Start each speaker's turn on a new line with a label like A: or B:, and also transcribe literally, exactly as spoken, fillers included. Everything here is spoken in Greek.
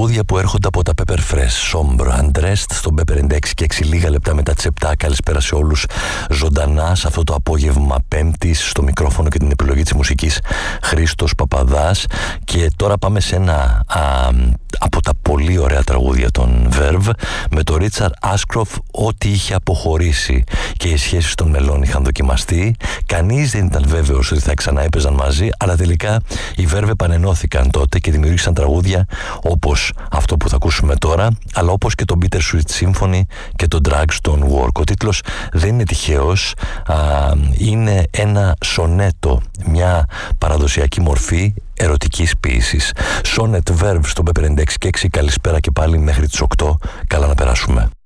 A: Τραγούδια που έρχονται από τα Pepper Fresh, Sombre, Undressed, στον Pepper ενενήντα έξι και έξι, λίγα λεπτά μετά τις επτά. Καλησπέρα σε όλους ζωντανά σε αυτό το απόγευμα Πέμπτης, στο μικρόφωνο και την επιλογή της μουσικής Χρήστος Παπαδάς. Και τώρα πάμε σε ένα α, από τα πολύ ωραία τραγούδια των Verve, με τον Richard Ashcroft, ό,τι είχε αποχωρήσει και οι σχέσεις των μελών είχαν δοκιμαστεί. Κανείς δεν ήταν βέβαιος ότι θα ξανά έπαιζαν μαζί, αλλά τελικά οι Verve επανενώθηκαν τότε και δημιούργησαν τραγούδια όπως αυτό που θα ακούσουμε τώρα, αλλά όπως και το Bittersweet Symphony και το Dragstone Work. Ο τίτλος δεν είναι τυχαίος, α, είναι ένα σονέτο, μια παραδοσιακή μορφή ερωτικής ποίησης. Sonnet Verve στον Pepper ενενήντα έξι και έξι. Καλησπέρα και πάλι μέχρι τις οκτώ. Καλά να περάσουμε.